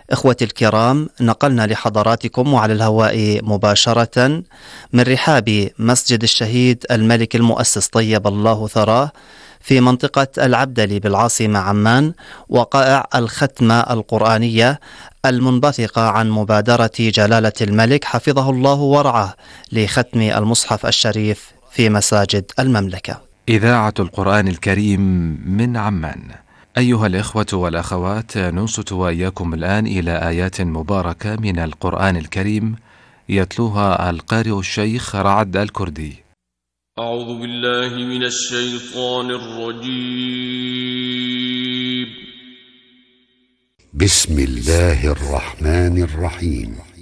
إخوتي الكرام، نقلنا لحضراتكم وعلى الهواء مباشرة من رحاب مسجد الشهيد الملك المؤسس طيب الله ثراه في منطقة العبدلي بالعاصمة عمان وقائع الختمة القرآنية المنبثقة عن مبادرة جلالة الملك حفظه الله ورعاه لختم المصحف الشريف في مساجد المملكة. إذاعة القرآن الكريم من عمان. أيها الإخوة والأخوات، ننصت وإياكم الآن إلى آيات مباركة من القرآن الكريم يتلوها القارئ الشيخ رعد الكردي. أعوذ بالله من الشيطان الرجيم. بسم الله الرحمن الرحيم.